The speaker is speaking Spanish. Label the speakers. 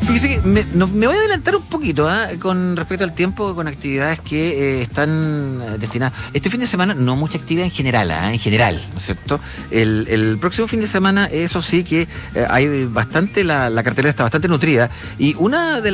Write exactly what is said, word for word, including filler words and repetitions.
Speaker 1: Fíjese que me, no, me voy a adelantar un poquito ¿eh? con respecto al tiempo, con actividades que eh, están destinadas. Este fin de semana no mucha actividad en general, ¿eh? en general, ¿no es cierto? El, el próximo fin de semana, eso sí que eh, hay bastante, la, la cartelera está bastante nutrida. Y una de